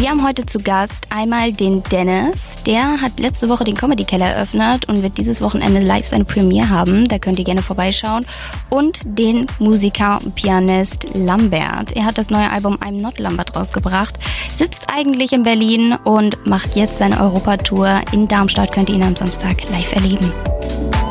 Wir haben heute zu Gast einmal den Dennis. Der hat letzte Woche den Comedy Keller eröffnet und wird dieses Wochenende live seine Premiere haben. Da könnt ihr gerne vorbeischauen. Und den Musiker und Pianist Lambert. Er hat das neue Album I'm Not Lambert rausgebracht, sitzt eigentlich in Berlin und macht jetzt seine Europatour. In Darmstadt könnt ihr ihn am Samstag live erleben.